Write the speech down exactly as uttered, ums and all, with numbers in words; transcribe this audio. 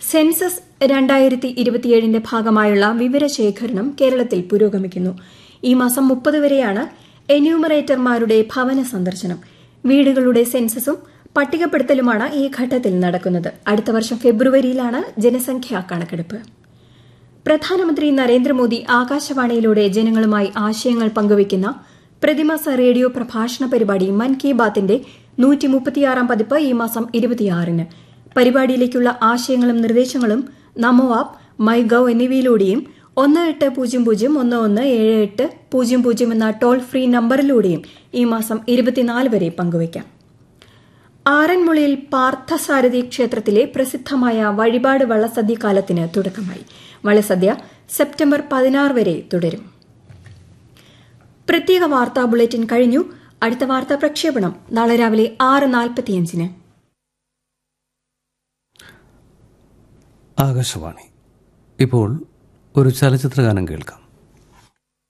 Census രണ്ടായിരത്തി ഇരുപത്തിയേഴിന്റെ ഭാഗമായുള്ള വിവരശേഖരണം കേരളത്തിൽ പുരോഗമിക്കുന്നു. ഈ മാസം മുപ്പത് വരെയാണ് എന്യൂമറേറ്റർമാരുടെ ഭവന സന്ദർശനം. വീടുകളുടെ സെൻസസും പട്ടികപ്പെടുത്തലുമാണ് ഈ ഘട്ടത്തിൽ നടക്കുന്നത്. അടുത്ത വർഷം ഫെബ്രുവരിയിലാണ് ജനസംഖ്യാ കണക്കെടുപ്പ്. പ്രധാനമന്ത്രി നരേന്ദ്രമോദി ആകാശവാണിയിലൂടെ ജനങ്ങളുമായി ആശയങ്ങൾ പങ്കുവയ്ക്കുന്ന പ്രതിമാസ റേഡിയോ പ്രഭാഷണ പരിപാടി മൻ കി ബാത്തിന്റെ നൂറ്റി മുപ്പത്തിയാറാം പതിപ്പ് ഈ മാസം ഇരുപത്തിയാറിന്. പരിപാടിയിലേക്കുള്ള ആശയങ്ങളും നിർദ്ദേശങ്ങളും നമോ ആപ്പ്, മൈ ഗവ് എന്നിവയിലൂടെയും ഒന്ന് എട്ട് പൂജ്യം പൂജ്യം ഒന്ന് ഒന്ന് ഏഴ് എട്ട് പൂജ്യം പൂജ്യം എന്ന ടോൾ ഫ്രീ നമ്പറിലൂടെയും ഈ മാസം ഇരുപത്തിനാല് വരെ പങ്കുവയ്ക്കാം. ആറന്മുളയിൽ പാർത്ഥസാരഥി ക്ഷേത്രത്തിലെ പ്രസിദ്ധമായ വഴിപാട് വള്ളസദ്യ കാലത്തിന് തുടക്കമായി. വള്ളസദ്യ സെപ്റ്റംബർ പതിനാറ് വരെ തുടരും. പ്രത്യേക വാർത്താ ബുള്ളറ്റിൻ കഴിഞ്ഞു. അടുത്ത വാർത്താ പ്രക്ഷേപണം നാളെ രാവിലെ ആറ് നാൽപ്പത്തിയഞ്ചിന്. ആകാശവാണി. ഇപ്പോൾ ഒരു ചലച്ചിത്രഗാനം കേൾക്കാം.